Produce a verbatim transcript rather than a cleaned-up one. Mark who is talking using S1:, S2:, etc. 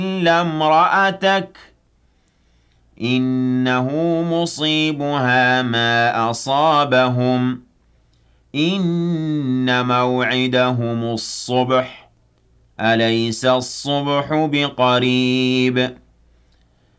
S1: إلا امرأتك إنه مصيبها ما أصابهم إن موعدهم الصبح أليس الصبح بقريب